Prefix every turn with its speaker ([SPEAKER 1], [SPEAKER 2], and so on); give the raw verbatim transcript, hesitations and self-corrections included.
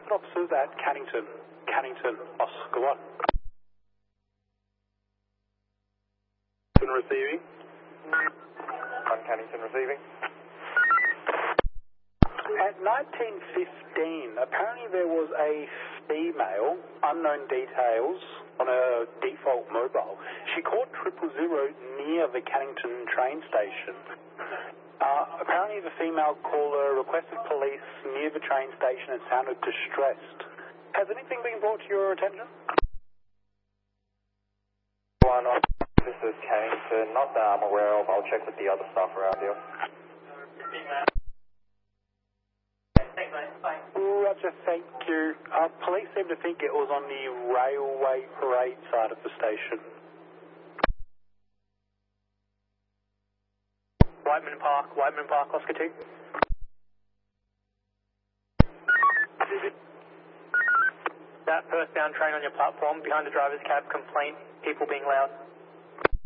[SPEAKER 1] Transport officers at Cannington. Cannington, Oscar one. Receiving.
[SPEAKER 2] On Cannington receiving.
[SPEAKER 1] At nineteen fifteen, apparently there was a female, unknown details, on a default mobile. She called triple zero near the Cannington train station. Uh, apparently the female caller requested police near the train station and sounded distressed. Has anything been brought to your attention?
[SPEAKER 2] One on. This is Cannington, not that I'm aware of. I'll check with the other staff around here.
[SPEAKER 1] Roger, thank you. Uh, police seem to think it was on the railway parade side of the station. Whiteman Park, Whiteman Park, Oscar two. That first bound train on your platform, behind the driver's cab, complaint, people being loud.